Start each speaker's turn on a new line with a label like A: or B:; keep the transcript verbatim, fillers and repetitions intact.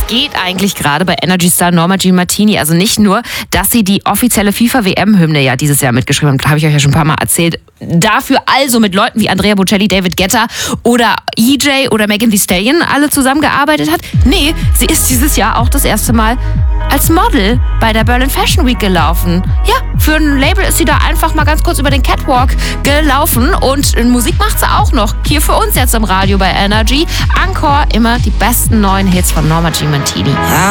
A: geht eigentlich gerade bei Energy Star Norma Jean Martini? Also nicht nur, dass sie die offizielle FIFA-W M-Hymne ja dieses Jahr mitgeschrieben hat, habe ich euch ja schon ein paar Mal erzählt. Dafür also mit Leuten wie Andrea Bocelli, David Guetta oder E J oder Megan Thee Stallion alle zusammengearbeitet hat. Nee, sie ist dieses Jahr auch das erste Mal als Model bei der Berlin Fashion Week gelaufen. Ja, für ein Label ist sie da einfach mal ganz kurz über den Catwalk gelaufen und Musik macht sie auch noch. Hier für uns jetzt im Radio bei Energy. Encore, immer die besten neuen Hits von Norma Jean Martini.